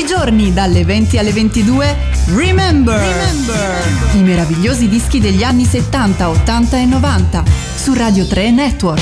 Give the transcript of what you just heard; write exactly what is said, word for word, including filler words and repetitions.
i giorni dalle venti alle ventidue Remember, Remember. I meravigliosi dischi degli anni settanta, ottanta e novanta su Radio tre Network.